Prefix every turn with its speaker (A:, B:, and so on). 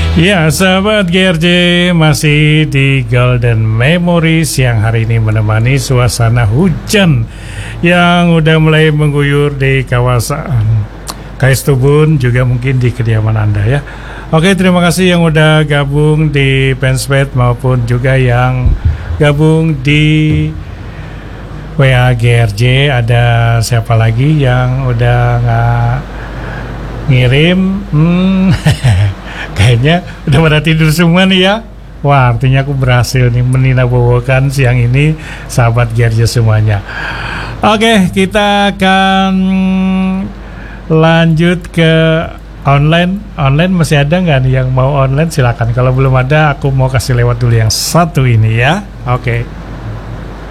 A: Ya, sahabat GRJ, masih di Golden Memory siang hari ini menemani suasana hujan yang udah mulai mengguyur di kawasan KS Tubun, juga mungkin di kediaman Anda ya. Oke, terima kasih yang udah gabung di Fanspage maupun juga yang gabung di WA GRJ. Ada siapa lagi yang udah nggak ngirim? Kayaknya udah pada tidur semua nih ya. Wah, artinya aku berhasil nih meninabobokan siang ini sahabat GRJ semuanya. Oke, kita akan lanjut ke online. Online masih ada nggak nih yang mau online? Silakan. Kalau belum ada, aku mau kasih lewat dulu yang satu ini ya. Oke.